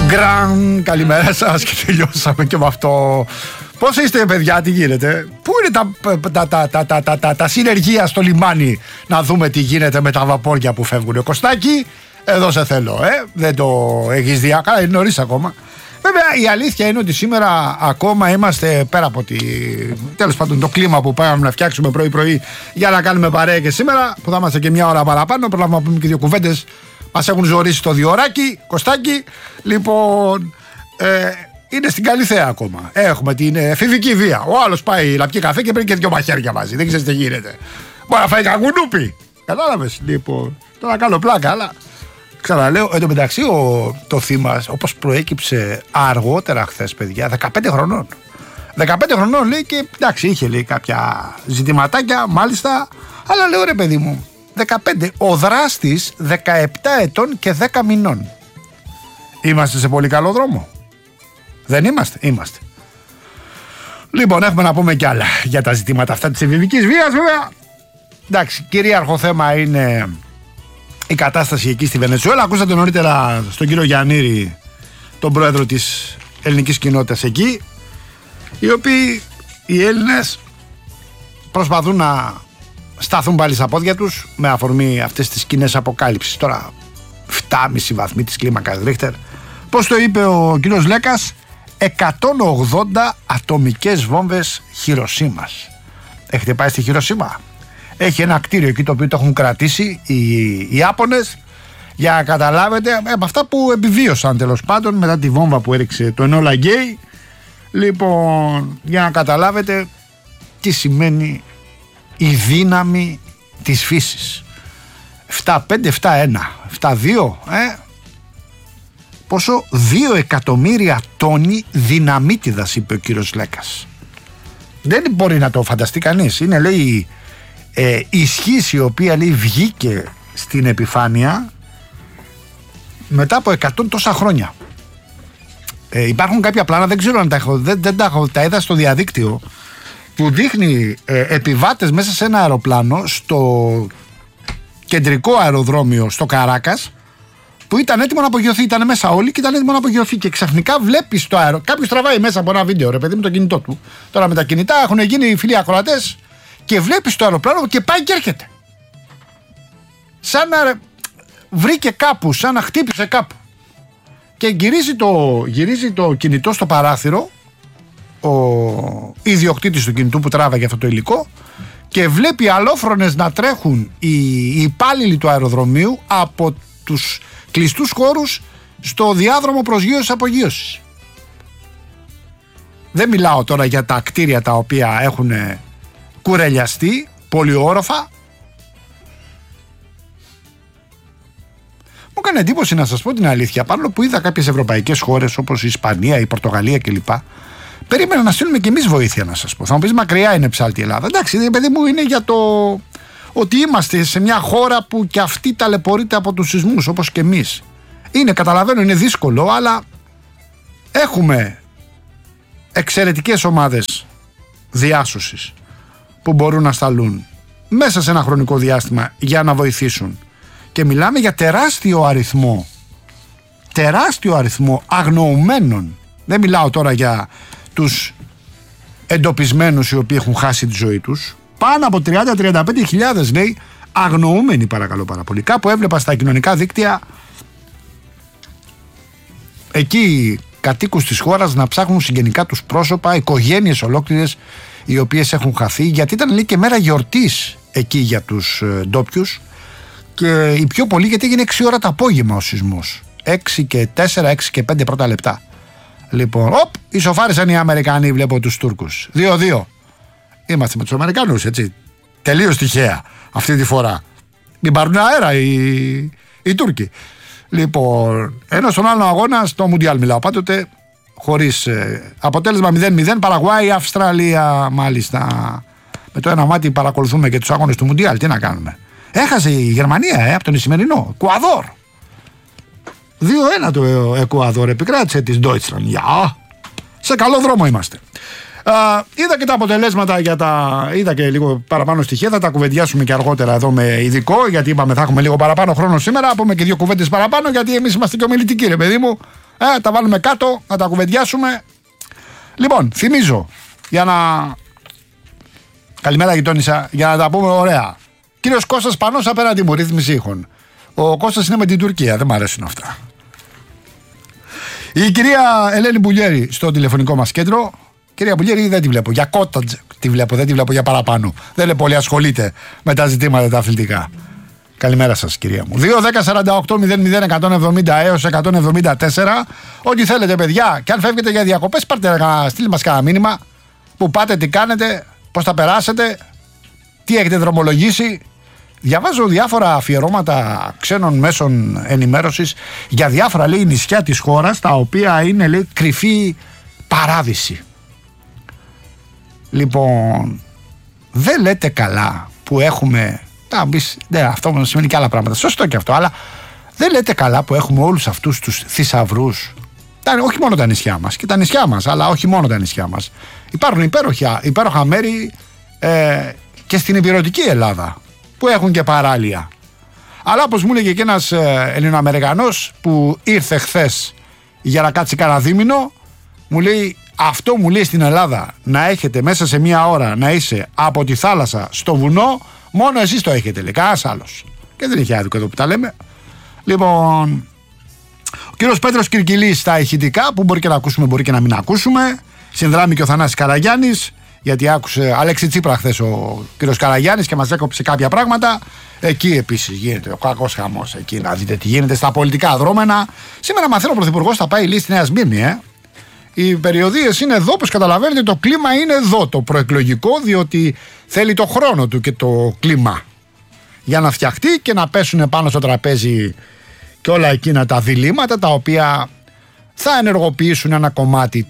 Γκραν, καλημέρα σας και τελειώσαμε και με αυτό. Πώς είστε παιδιά, τι γίνεται? Πού είναι τα συνεργεία στο λιμάνι να δούμε τι γίνεται με τα βαπόρια που φεύγουν? Κωστάκι, εδώ σε θέλω, δεν το έχεις δει? Καλά, είναι νωρίς ακόμα. Βέβαια η αλήθεια είναι ότι σήμερα ακόμα είμαστε πέρα από τέλος πάντων το κλίμα που πάμε να φτιάξουμε πρωί-πρωί για να κάνουμε παρέα και σήμερα, που θα είμαστε και μια ώρα παραπάνω. Προλάβουμε να πούμε και δύο κουβέντες. Μας έχουν ζωρίσει το διωράκι, Κωστάκι. Λοιπόν, είναι στην Καλυθέα ακόμα. Έχουμε την εφηβική βία. Ο άλλος πάει να πιει καφέ και παίρνει και δυο μαχαίρια μαζί. Δεν ξέρεις τι γίνεται. Μπορεί να φάει καγκουνούπι. Κατάλαβες? Λοιπόν, τώρα κάνω πλάκα, αλλά ξαναλέω, εν τω μεταξύ το θύμα, όπως προέκυψε αργότερα χθες, παιδιά, 15 χρονών. 15 χρονών λέει, και εντάξει, είχε λέει κάποια ζητηματάκια, μάλιστα, αλλά λέω ρε παιδί μου, 15, ο δράστης 17 ετών και 10 μηνών. Είμαστε σε πολύ καλό δρόμο? Δεν είμαστε? Είμαστε. Λοιπόν, έχουμε να πούμε κι άλλα για τα ζητήματα αυτά της εφηβικής βίας, βέβαια. Εντάξει, κυρίαρχο θέμα είναι η κατάσταση εκεί στη Βενεζουέλα. Ακούσατε νωρίτερα στον κύριο Γιαννήρη, τον πρόεδρο της ελληνικής κοινότητας εκεί, οι οποίοι, οι Έλληνες, προσπαθούν να σταθούν πάλι στα πόδια τους με αφορμή αυτές τις σκηνές αποκάλυψης. Τώρα 7,5 βαθμοί της κλίμακας Ρίχτερ. Πώς το είπε ο κύριος Λέκας, 180 ατομικές βόμβες Χιροσίμας. Έχετε πάει στη Χιροσίμα? Έχει ένα κτίριο εκεί το οποίο το έχουν κρατήσει οι Ιάπωνες, για να καταλάβετε από αυτά που επιβίωσαν τέλος πάντων μετά τη βόμβα που έριξε το Ενόλα Γκέι. Λοιπόν, για να καταλάβετε τι σημαίνει η δύναμη της φύσης. 7-5, 7-1, 7-2, πόσο? 2 εκατομμύρια τόνοι δυναμίτιδας, είπε ο κύριος Λέκας. Δεν μπορεί να το φανταστεί κανείς. Είναι, λέει, ισχύς η οποία, λέει, βγήκε στην επιφάνεια μετά από 100 τόσα χρόνια. Υπάρχουν κάποια πλάνα, δεν ξέρω αν τα έχω, τα είδα στο διαδίκτυο, που δείχνει επιβάτες μέσα σε ένα αεροπλάνο στο κεντρικό αεροδρόμιο στο Καράκας, που ήταν έτοιμο να απογειωθεί. Ήταν μέσα όλοι και ήταν έτοιμο να απογειωθεί. Και ξαφνικά βλέπεις το αεροπλάνο. Κάποιος τραβάει μέσα από ένα βίντεο, ρε παιδί, με το κινητό του. Τώρα με τα κινητά έχουν γίνει φίλοι ακροατές, και βλέπεις το αεροπλάνο και πάει και έρχεται. Σαν να βρήκε κάπου, σαν να χτύπησε κάπου. Και γυρίζει το κινητό στο παράθυρο ο ιδιοκτήτης του κινητού που τράβαγε αυτό το υλικό, και βλέπει αλόφρονες να τρέχουν οι υπάλληλοι του αεροδρομίου από τους κλειστούς χώρους στο διάδρομο προσγείωσης-απογείωσης. Δεν μιλάω τώρα για τα κτίρια τα οποία έχουν κουρελιαστεί, πολυόροφα. Μου έκανε εντύπωση, να σας πω την αλήθεια, παρόλο που είδα κάποιες ευρωπαϊκές χώρες όπως η Ισπανία, η Πορτογαλία κλπ. Περίμενα να στείλουμε κι εμείς βοήθεια, να σας πω. Θα μου πεις, μακριά είναι ψάλτη η Ελλάδα. Εντάξει, παιδί μου, είναι για το ότι είμαστε σε μια χώρα που κι αυτή ταλαιπωρείται από τους σεισμούς όπως και εμείς. Είναι, καταλαβαίνω, είναι δύσκολο, αλλά έχουμε εξαιρετικές ομάδες διάσωσης που μπορούν να σταλούν μέσα σε ένα χρονικό διάστημα για να βοηθήσουν. Και μιλάμε για τεράστιο αριθμό αγνοουμένων. Δεν μιλάω τώρα για τους εντοπισμένους οι οποίοι έχουν χάσει τη ζωή τους. Πάνω από 30-35 χιλιάδες, λέει, αγνοούμενοι, παρακαλώ πάρα πολύ. Κάπου έβλεπα στα κοινωνικά δίκτυα εκεί κατοίκους της χώρας να ψάχνουν συγγενικά τους πρόσωπα, οικογένειες ολόκληρες οι οποίες έχουν χαθεί, γιατί ήταν, λέει, και μέρα γιορτής εκεί για τους ντόπιους, και οι πιο πολλοί γιατί έγινε 6 ώρα το απόγευμα ο σεισμός. 6 και 4, 6 και 5 πρώτα λεπτά. Λοιπόν, ισοφάρισαν οι Αμερικανοί, βλέπω τους Τούρκους. 2-2. Είμαστε με τους Αμερικανούς, έτσι. Τελείως τυχαία αυτή τη φορά. Μην πάρουν αέρα οι Τούρκοι. Λοιπόν, ενώ στον άλλο αγώνα, στο Μουντιάλ μιλάω πάντοτε, χωρίς αποτέλεσμα 0-0, Παραγουάη, Αυστραλία, μάλιστα. Με το ένα μάτι παρακολουθούμε και τους αγώνες του Μουντιάλ. Τι να κάνουμε? Έχασε η Γερμανία από τον Ισημερινό. Εκουαδόρ. 2-1 το Εκουαδόρ επικράτησε της Deutschland. Σε καλό δρόμο είμαστε. Είδα και τα αποτελέσματα, είδα και λίγο παραπάνω στοιχεία. Θα τα κουβεντιάσουμε και αργότερα εδώ με ειδικό, γιατί είπαμε θα έχουμε λίγο παραπάνω χρόνο σήμερα. Πούμε και δύο κουβέντες παραπάνω, γιατί εμείς είμαστε και ομιλητικοί, ρε παιδί μου. Τα βάλουμε κάτω, να τα κουβεντιάσουμε. Λοιπόν, θυμίζω, καλημέρα γειτόνισσα, για να τα πούμε ωραία. Κύριος Κώστας Πανός απέναντι μου, ρύθμιση ήχων. Ο Κώστας είναι με την Τουρκία, δεν μ' αρέσουν αυτά. Η κυρία Ελένη Μπουλιέρη στο τηλεφωνικό μας κέντρο. Κυρία Μπουλιέρη δεν τη βλέπω, για κότατζ τη βλέπω, δεν τη βλέπω για παραπάνω. Δεν είναι πολύ ασχολείται με τα ζητήματα τα αθλητικά. Καλημέρα σας κυρία μου. 2-10-48-00-170 έως 174. Ό,τι θέλετε παιδιά. Και αν φεύγετε για διακοπές, στείλτε μας κανένα μήνυμα. Που πάτε, τι κάνετε, πώς θα περάσετε, τι έχετε δρομολογήσει. Διαβάζω διάφορα αφιερώματα ξένων μέσων ενημέρωσης για διάφορα, λέει, νησιά της χώρας, τα οποία είναι, λέει, κρυφή παράδειση. Λοιπόν, δεν λέτε καλά που έχουμε... Ναι, αυτό σημαίνει και άλλα πράγματα. Σωστό και αυτό, αλλά δεν λέτε καλά που έχουμε όλους αυτούς τους θησαυρούς. Όχι μόνο τα νησιά μας, και τα νησιά μας, αλλά όχι μόνο τα νησιά μας. Υπάρχουν υπέροχα μέρη και στην υπηρετική Ελλάδα που έχουν και παράλια. Αλλά όπως μου έλεγε και ένας Ελληνοαμερικανός που ήρθε χθες για να κάτσει κανένα δίμηνο, μου λέει, αυτό μου λέει στην Ελλάδα να έχετε μέσα σε μία ώρα να είσαι από τη θάλασσα στο βουνό, μόνο εσείς το έχετε, λέει, κανένας άλλος. Και δεν έχει άδικο εδώ που τα λέμε. Λοιπόν, ο κύριος Πέτρος Κυρκυλής στα ηχητικά, που μπορεί και να ακούσουμε, μπορεί και να μην ακούσουμε. Συνδράμει και ο Θανάσης Καραγιάννης, γιατί άκουσε Αλέξη Τσίπρα χθες ο κύριος Καραγιάννης και μας έκοψε κάποια πράγματα. Εκεί επίσης γίνεται ο κακός χαμός. Εκεί να δείτε τι γίνεται στα πολιτικά δρόμενα. Σήμερα μαθαίνω ο Πρωθυπουργός θα πάει, λέει, στη Νέα Σμύρνη. Οι περιοδίες είναι εδώ, όπως καταλαβαίνετε, το κλίμα είναι εδώ το προεκλογικό, διότι θέλει το χρόνο του και το κλίμα για να φτιαχτεί και να πέσουν πάνω στο τραπέζι και όλα εκείνα τα διλήμματα τα οποία θα ενεργοποιήσουν ένα κομμάτι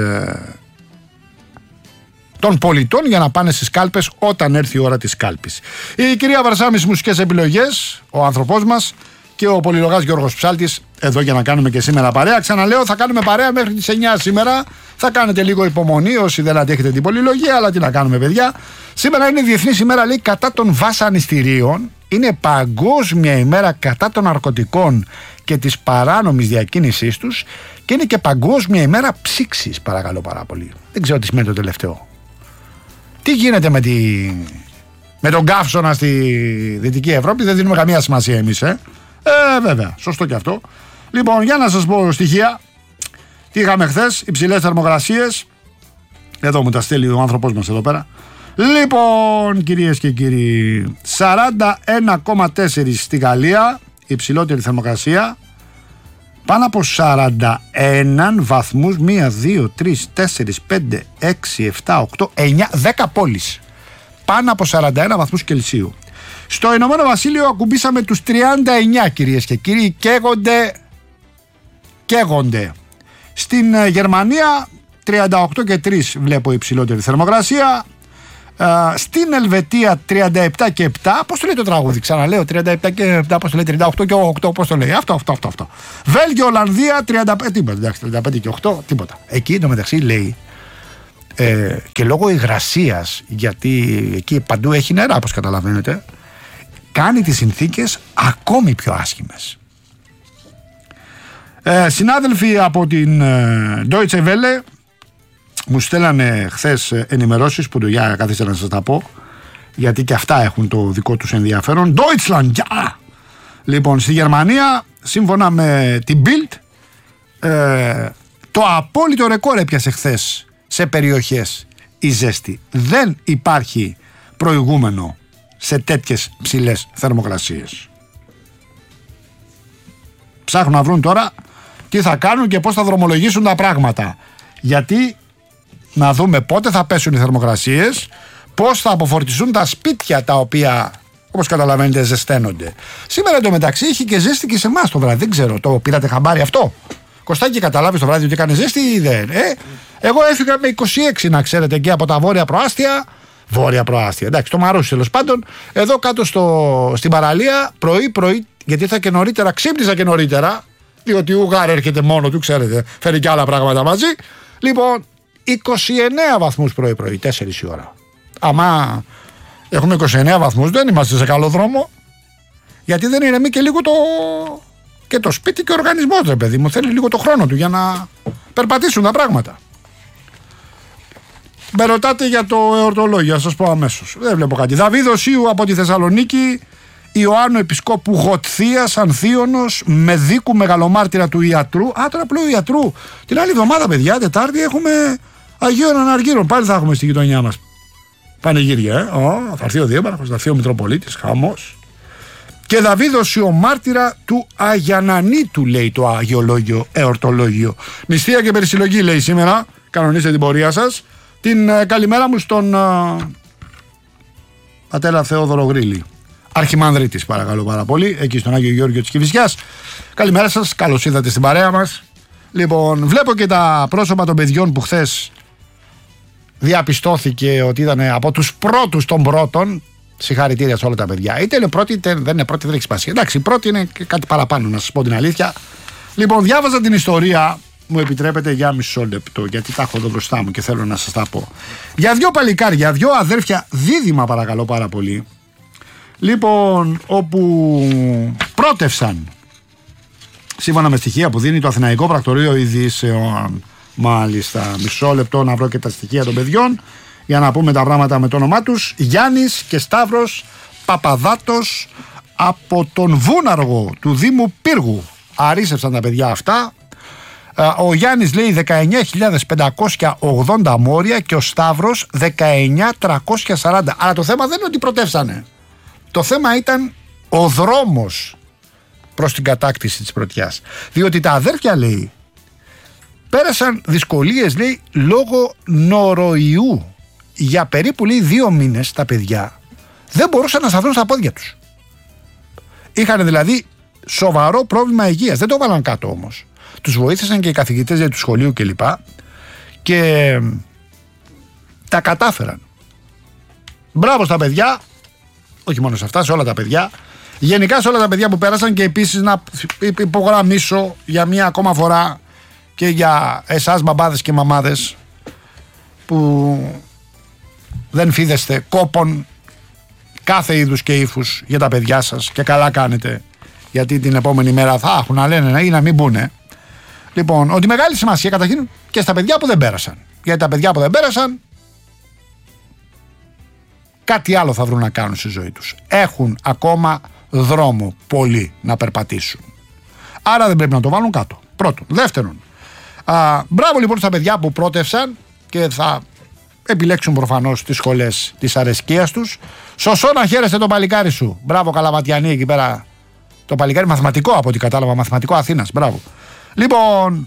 των πολιτών για να πάνε στις κάλπες όταν έρθει η ώρα της κάλπης. Η κυρία Βαρσάμις μουσικές επιλογές, ο άνθρωπός μας, και ο πολυλογάς Γιώργος Ψάλτης εδώ για να κάνουμε και σήμερα παρέα. Ξαναλέω, θα κάνουμε παρέα μέχρι τις 9 σήμερα. Θα κάνετε λίγο υπομονή όσοι δεν αντέχετε την πολυλογία, αλλά τι να κάνουμε παιδιά. Σήμερα είναι Διεθνής ημέρα, λέει, κατά των βασανιστήριων. Είναι παγκόσμια ημέρα κατά των ναρκωτικών και της παράνομης διακίνησής τους. Και είναι και παγκόσμια ημέρα ψήξης, παρακαλώ πάρα πολύ. Δεν ξέρω τι σημαίνει το τελευταίο. Τι γίνεται με τον καύσωνα στη Δυτική Ευρώπη, δεν δίνουμε καμία σημασία εμείς, βέβαια, σωστό και αυτό. Λοιπόν, για να σας πω στοιχεία. Τι είχαμε χθες, υψηλές θερμοκρασίες. Εδώ μου τα στέλνει ο άνθρωπός μας εδώ πέρα. Λοιπόν, κυρίες και κύριοι, 41,4 στη Γαλλία, υψηλότερη θερμοκρασία. Πάνω από 41 βαθμούς, 1, 2, 3, 4, 5, 6, 7, 8, 9, 10 πόλεις. Πάνω από 41 βαθμούς Κελσίου. Στο Ηνωμένο Βασίλειο ακουμπήσαμε τους 39, κυρίες και κύριοι, καίγονται. Στην Γερμανία 38 και 3 βλέπω υψηλότερη θερμοκρασία. Στην Ελβετία 37 και 7. Πώς το λέει το τραγούδι, ξαναλέω, 37 και 7, πώς το λέει, 38 και 8, πώς το λέει, αυτό. Βέλγιο, Ολλανδία 35, τίποτα, εντάξει, 35 και 8, τίποτα. Εκεί εντωμεταξύ λέει, και λόγω υγρασίας, γιατί εκεί παντού έχει νερά, όπως καταλαβαίνετε, κάνει τις συνθήκες ακόμη πιο άσχημες. Συνάδελφοι από την Deutsche Welle μου στέλνανε χθες ενημερώσεις που για καθίστε να σας τα πω, γιατί και αυτά έχουν το δικό τους ενδιαφέρον. Deutschland, ja! Λοιπόν, στη Γερμανία, σύμφωνα με την Bild, το απόλυτο ρεκόρ έπιασε χθες σε περιοχές η ζέστη. Δεν υπάρχει προηγούμενο σε τέτοιες ψηλές θερμοκρασίες. Ψάχνουν να βρουν τώρα τι θα κάνουν και πώς θα δρομολογήσουν τα πράγματα. Γιατί να δούμε πότε θα πέσουν οι θερμοκρασίες, πώς θα αποφορτιστούν τα σπίτια τα οποία, όπως καταλαβαίνετε, ζεσταίνονται. Σήμερα εντωμεταξύ είχε και ζέστη και σε εμάς το βράδυ. Δεν ξέρω, το πήρατε χαμπάρι αυτό? Κωστάκι, καταλάβεις το βράδυ ότι έκανε ζέστη ή δεν? Εγώ έφυγα με 26, να ξέρετε, εκεί από τα βόρεια προάστια. Βόρεια προάστια, εντάξει, το Μαρούσι τέλος πάντων. Εδώ κάτω στην παραλία, πρωί, γιατί ήρθα και νωρίτερα, ξύπνησα και νωρίτερα, διότι ο Ουγάρ έρχεται μόνο του, ξέρετε, φέρει και άλλα πράγματα μαζί. Λοιπόν, 29 βαθμούς πρωί, 4 η ώρα. Αμά έχουμε 29 βαθμούς, δεν είμαστε σε καλό δρόμο. Γιατί δεν ηρεμεί και λίγο Και το σπίτι και ο οργανισμός, ρε παιδί μου, θέλει λίγο το χρόνο του για να περπατήσουν τα πράγματα. Με ρωτάτε για το εορτολόγιο, θα σας πω αμέσως. Δεν βλέπω κάτι. Δαβίδος Ιου από τη Θεσσαλονίκη, Ιωάννου Επισκόπου Γοτθίας, Ανθίωνος, Μεδίκου Μεγαλομάρτυρα του Ιατρού. Τώρα πλέον Ιατρού. Την άλλη εβδομάδα, παιδιά, Τετάρτη, έχουμε Αγίων Αναργύρων. Πάλι θα έχουμε στη γειτονιά μας πανηγύρια. Θα έρθει ο Δήμαρχος, θα έρθει ο Μητροπολίτης, χαμός. Και Δαβίδος Ιου Μάρτυρα του Αγιανανίτου, λέει το αγιολόγιο εορτολόγιο. Νηστεία και περισυλλογή, λέει σήμερα. Κανονίστε την πορεία σας. Την καλημέρα μου στον πατέρα Θεόδωρο Γρήλη, Αρχιμανδρίτης, παρακαλώ πάρα πολύ, εκεί στον Άγιο Γεώργιο της Κηφισιάς. Καλημέρα σας, καλώς ήρθατε στην παρέα μας. Λοιπόν, βλέπω και τα πρόσωπα των παιδιών που χθες διαπιστώθηκε ότι ήταν από τους πρώτους των πρώτων. Συγχαρητήρια σε όλα τα παιδιά. Είτε είναι πρώτη, είτε δεν είναι πρώτη, δεν έχει σημασία. Εντάξει, η πρώτη είναι κάτι παραπάνω, να σας πω την αλήθεια. Λοιπόν, διάβαζα την ιστορία. Μου επιτρέπετε για μισό λεπτό, γιατί τα έχω εδώ μπροστά μου και θέλω να σας τα πω. Για δύο παλικάρια, δύο αδέρφια δίδυμα, παρακαλώ πάρα πολύ. Λοιπόν, όπου πρότευσαν, σύμφωνα με στοιχεία που δίνει το Αθηναϊκό Πρακτορείο Ειδήσεων. Μάλιστα, μισό λεπτό να βρω και τα στοιχεία των παιδιών για να πούμε τα πράγματα με το όνομά τους. Γιάννης και Σταύρος Παπαδάτος από τον Βούναργο του Δήμου Πύργου. Αρίσευσαν τα παιδιά αυτά. Ο Γιάννης λέει 19.580 μόρια και ο Σταύρος 19.340. Αλλά το θέμα δεν είναι ότι πρωτεύσανε. Το θέμα ήταν ο δρόμος προς την κατάκτηση της πρωτιάς. Διότι τα αδέρφια, λέει, πέρασαν δυσκολίες, λέει, λόγω νοροϊού. Για περίπου, λέει, 2 μήνες τα παιδιά δεν μπορούσαν να σταθούν στα πόδια τους. Είχαν δηλαδή σοβαρό πρόβλημα υγείας. Δεν το βάλαν κάτω όμως. Τους βοήθησαν και οι καθηγητές του σχολείου κλπ. Και τα κατάφεραν. Μπράβο στα παιδιά. Όχι μόνο σε αυτά, σε όλα τα παιδιά. Γενικά σε όλα τα παιδιά που πέρασαν. Και επίσης να υπογραμμίσω για μία ακόμα φορά και για εσάς μπαμπάδες και μαμάδες που δεν φίδεστε κόπον κάθε είδους και ύφους για τα παιδιά σας, και καλά κάνετε, γιατί την επόμενη μέρα θα έχουν να λένε ή να μην μπουνε. Λοιπόν, ότι μεγάλη σημασία καταρχήν και στα παιδιά που δεν πέρασαν. Γιατί τα παιδιά που δεν πέρασαν κάτι άλλο θα βρουν να κάνουν στη ζωή τους. Έχουν ακόμα δρόμο πολύ να περπατήσουν. Άρα δεν πρέπει να το βάλουν κάτω. Πρώτον. Δεύτερον, μπράβο λοιπόν στα παιδιά που πρότευσαν και θα επιλέξουν προφανώς τις σχολές της αρεσκίας τους. Σωσό να χαίρεστε το παλικάρι σου. Μπράβο Καλαματιανή εκεί πέρα. Το παλικάρι μαθηματικό, από ό,τι κατάλαβα, μαθηματικό Αθήνας. Μπράβο. Λοιπόν,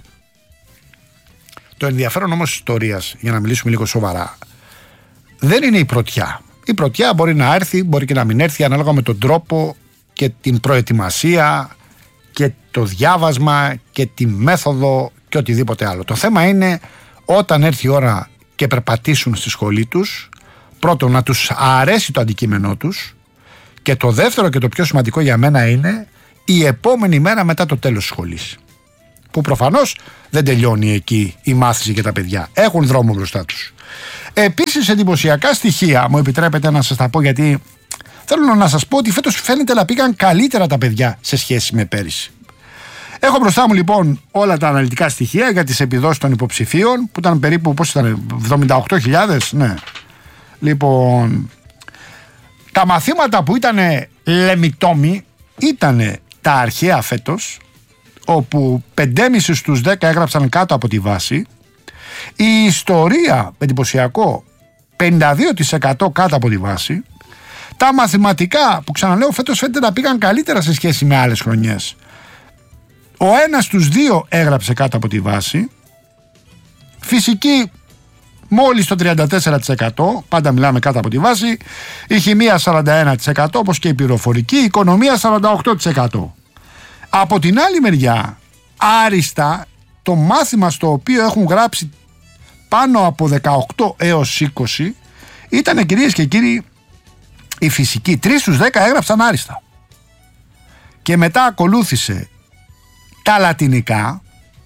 το ενδιαφέρον όμως της ιστορίας, για να μιλήσουμε λίγο σοβαρά, δεν είναι η πρωτιά. Η πρωτιά μπορεί να έρθει, μπορεί και να μην έρθει, ανάλογα με τον τρόπο και την προετοιμασία και το διάβασμα και τη μέθοδο και οτιδήποτε άλλο. Το θέμα είναι όταν έρθει η ώρα και περπατήσουν στη σχολή τους, πρώτον να τους αρέσει το αντικείμενό τους, και το δεύτερο και το πιο σημαντικό για μένα είναι η επόμενη μέρα μετά το τέλος της σχολής, που προφανώς δεν τελειώνει εκεί η μάθηση για τα παιδιά. Έχουν δρόμο μπροστά τους. Επίσης, εντυπωσιακά στοιχεία, μου επιτρέπετε να σας τα πω, γιατί θέλω να σας πω ότι φέτος φαίνεται να πήγαν καλύτερα τα παιδιά σε σχέση με πέρυσι. Έχω μπροστά μου λοιπόν όλα τα αναλυτικά στοιχεία για τις επιδόσεις των υποψηφίων, που ήταν περίπου, πώς ήταν, 78.000, ναι. Λοιπόν, τα μαθήματα που ήταν λεμιτόμοι ήταν τα αρχαία φέτος, όπου 5,5 στους 10 έγραψαν κάτω από τη βάση. Η ιστορία, εντυπωσιακό, 52% κάτω από τη βάση. Τα μαθηματικά, που ξαναλέω φέτος φαίνεται να πήγαν καλύτερα σε σχέση με άλλες χρονιές, ο 1 στους 2 έγραψε κάτω από τη βάση. Φυσική μόλις το 34%, πάντα μιλάμε κάτω από τη βάση. Η χημεία 41%, όπως και η πληροφορική. Η οικονομία 48%. Από την άλλη μεριά, άριστα, το μάθημα στο οποίο έχουν γράψει πάνω από 18 έως 20 ήταν, κυρίες και κύριοι, η φυσική. 3 στους 10 έγραψαν άριστα. Και μετά ακολούθησε τα λατινικά,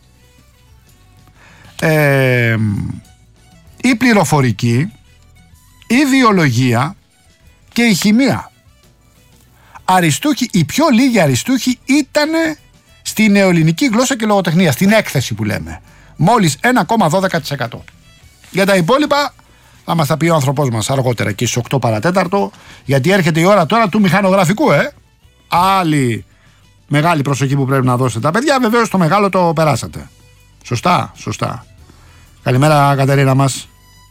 η πληροφορική, η βιολογία και η χημεία. Αριστούχοι, οι πιο λίγοι αριστούχοι ήταν στη νεοελληνική γλώσσα και λογοτεχνία, στην έκθεση που λέμε. Μόλις 1,12%. Για τα υπόλοιπα θα μας τα πει ο άνθρωπός μας αργότερα, εκεί στις 8 παρατέταρτο, γιατί έρχεται η ώρα τώρα του μηχανογραφικού, Άλλη μεγάλη προσοχή που πρέπει να δώσετε τα παιδιά. Βεβαίως το μεγάλο το περάσατε. Σωστά. Καλημέρα Κατερίνα μας.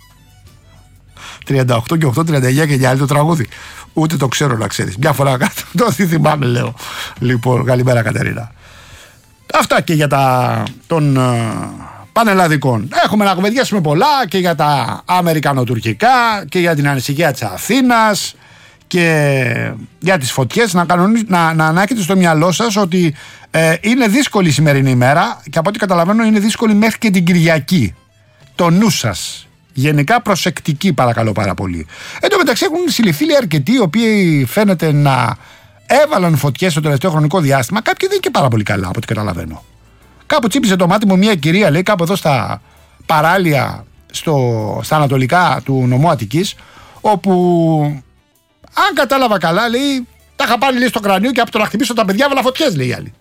38 και 8, 39 και για άλλη το τραγούδι. Ούτε το ξέρω να ξέρεις. Μια φορά το θυμάμαι λέω. Λοιπόν, καλημέρα Κατερίνα. Αυτά και για των πανελλαδικών. Έχουμε να κουβεντιάσουμε πολλά και για τα αμερικανοτουρκικά και για την ανησυχία της Αθήνας και για τις φωτιές. Να έχετε στο μυαλό σας ότι είναι δύσκολη η σημερινή ημέρα και από ό,τι καταλαβαίνω είναι δύσκολη μέχρι και την Κυριακή. Το νου σας. Γενικά προσεκτικοί παρακαλώ πάρα πολύ. Εν τω μεταξύ έχουν συλληφθεί αρκετοί οι οποίοι φαίνεται να έβαλαν φωτιές στο τελευταίο χρονικό διάστημα. Κάποιοι δεν είναι και πάρα πολύ καλά από ό,τι καταλαβαίνω. Κάπου τσίπησε το μάτι μου μια κυρία, λέει, κάπου εδώ στα παράλια, στα ανατολικά του νομού Αττικής, όπου αν κατάλαβα καλά, λέει, τα είχα πάρει λέει, στο κρανίο και από το να χτυπήσω τα παιδιά έβαλα φωτιές, λέει η άλλη.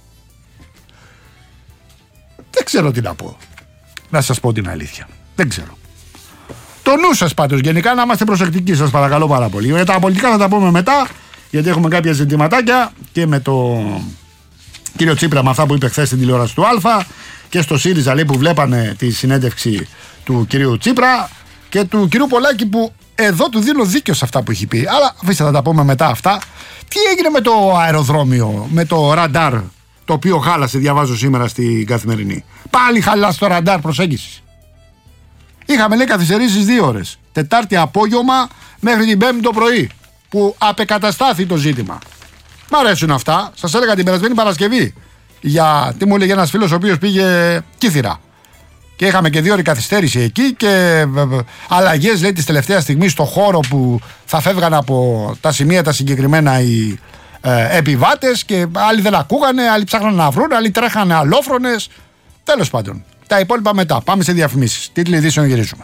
Δεν ξέρω τι να πω. Να σας πω την αλήθεια. Δεν ξέρω. Το νου σας πάντως, γενικά να είμαστε προσεκτικοί, σας παρακαλώ πάρα πολύ. Για τα πολιτικά θα τα πούμε μετά, γιατί έχουμε κάποια ζητηματάκια και με το κύριο Τσίπρα, με αυτά που είπε χθες στην τηλεόραση του Α, και στο ΣΥΡΙΖΑ λέει, που βλέπανε τη συνέντευξη του κυρίου Τσίπρα και του κυρίου Πολάκη, που εδώ του δίνω δίκιο σε αυτά που έχει πει. Αλλά αφήστε να τα πούμε μετά αυτά. Τι έγινε με το αεροδρόμιο, με το ραντάρ, το οποίο χάλασε, διαβάζω σήμερα στην Καθημερινή. Πάλι χαλάσει το ραντάρ προσέγγισης. Είχαμε λέει καθυστερήσεις 2 ώρες. Τετάρτη απόγευμα μέχρι την Πέμπτη το πρωί, που απεκαταστάθη το ζήτημα. Μ' αρέσουν αυτά. Σας έλεγα την περασμένη Παρασκευή. Τι μου έλεγε ένας φίλος ο οποίος πήγε Κύθυρα. Και είχαμε και 2 ώρες καθυστέρηση εκεί και αλλαγές λέει της τελευταίας στιγμής στο χώρο που θα φεύγαν από τα σημεία τα συγκεκριμένα οι επιβάτες και άλλοι δεν ακούγανε, άλλοι ψάχναν να βρουν, άλλοι τρέχανε αλόφρονες. Τέλος πάντων. Τα υπόλοιπα μετά. Πάμε σε διαφημίσεις. Τίτλοι ειδήσεων γυρίζουμε.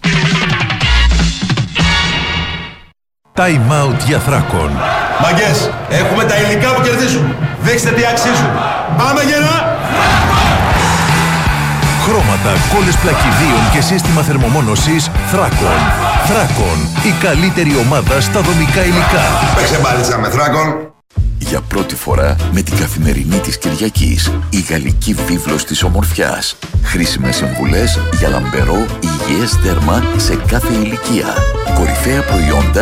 Time out για Θράκον. Μαγκές, έχουμε τα υλικά που κερδίζουν. Δείξτε τι αξίζουν. Πάμε γερά! Χρώματα, κόλλες πλακιδίων και σύστημα θερμομόνωσης Θράκον. Θράκον, η καλύτερη ομάδα στα δομικά υλικά. Παίξε μπάλιτσα με Θράκον. Για πρώτη φορά με την Καθημερινή της Κυριακής, η γαλλική βίβλος της ομορφιάς. Χρήσιμες συμβουλές για λαμπερό, υγιές δέρμα σε κάθε ηλικία. Κορυφαία προϊόντα